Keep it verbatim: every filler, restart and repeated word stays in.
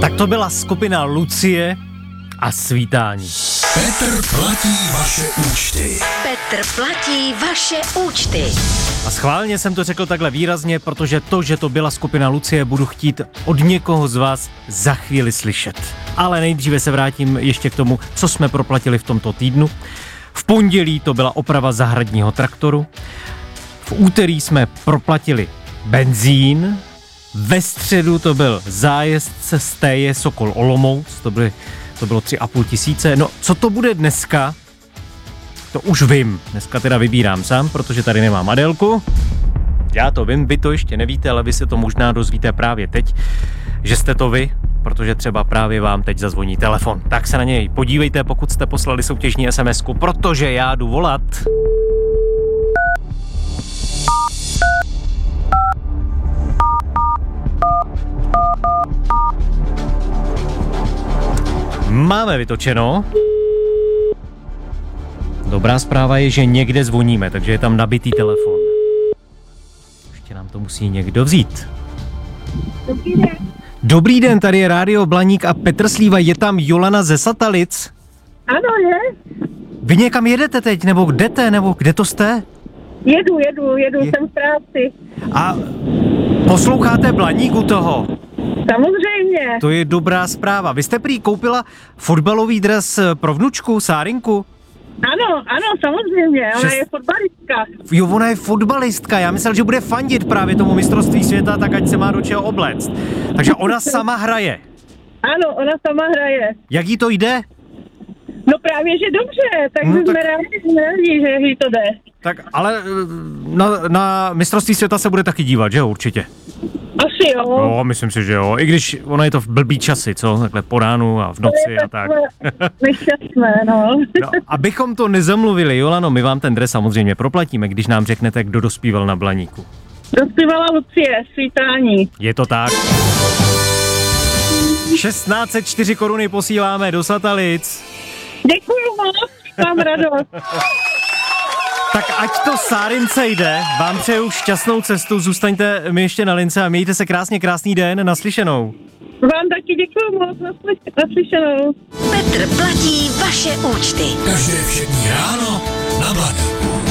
Tak to byla skupina Lucie a Svítání. Petr platí vaše účty. Petr platí vaše účty. A schválně jsem to řekl takhle výrazně, protože to, že to byla skupina Lucie, budu chtít od někoho z vás za chvíli slyšet. Ale nejdříve se vrátím ještě k tomu, co jsme proplatili v tomto týdnu. V pondělí to byla oprava zahradního traktoru. V úterý jsme proplatili benzín. Ve středu to byl zájezd se Stéje Sokol Olomouc, to, byly, to bylo tři a půl tisíce. No, co to bude dneska? To už vím. Dneska teda vybírám sám, protože tady nemám Adélku. Já to vím, vy to ještě nevíte, ale vy se to možná dozvíte právě teď, že jste to vy, protože třeba právě vám teď zazvoní telefon. Tak se na něj podívejte, pokud jste poslali soutěžní SMSku, protože já jdu volat. Máme vytočeno. Dobrá zpráva je, že někde zvoníme, takže je tam nabitý telefon. Ještě nám to musí někdo vzít. Dobrý den. Dobrý den, tady je Rádio Blaník a Petr Slíva, je tam Jolana ze Satalic. Ano, je. Vy někam jedete teď, nebo jdete, nebo kde to jste? Jedu, jedu, jedu, je. Jsem v práci. A posloucháte Blaník u toho? Samozřejmě. To je dobrá zpráva. Vy jste prý koupila fotbalový dres pro vnučku, Sárinku? Ano, ano, samozřejmě, ona Šest... je fotbalistka. Jo, ona je fotbalistka, já myslel, že bude fandit právě tomu mistrovství světa, tak ať se má do čeho obléct. Takže ona sama hraje. Ano, ona sama hraje. Jak jí to jde? No právě, že dobře, takže No, no, tak... jsme rádi, rádi, že jí to jde. Tak ale na, na mistrovství světa se bude taky dívat, že jo, určitě? Asi jo. No, myslím si, že jo, i když ono je to v blbý časy, co? Takhle po ránu a v noci a tak. Nešťastné, no. No, abychom to nezamluvili, Jolano, my vám ten dres samozřejmě proplatíme, když nám řeknete, kdo dospíval na Blaníku. Dospívala Lucie, Svítání. Je to tak. šestnáct set čtyři koruny posíláme do Satalic. Děkuju moc, mám radost. Tak ať to Sárince jde, vám přeju šťastnou cestu, zůstaňte mi ještě na lince a mějte se krásně, krásný den, naslyšenou. Vám taky děkuju moc, naslyšenou. Petr platí vaše účty. Každé všední ráno na Blaníku.